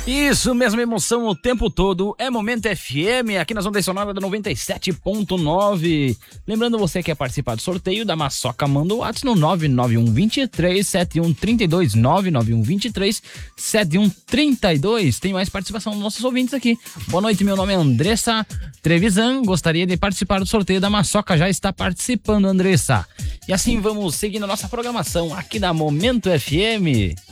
Isso mesmo, emoção o tempo todo. É Momento FM, aqui na Onda Sonora da 97.9. Lembrando, você que quer participar do sorteio da Maçoca, manda o WhatsApp no 991237132, 991237132. Tem mais participação dos nossos ouvintes aqui. Boa noite, meu nome é Andressa Trevisan, gostaria de participar do sorteio da Maçoca. Já está participando, Andressa. E assim vamos seguindo a nossa programação aqui da Momento FM.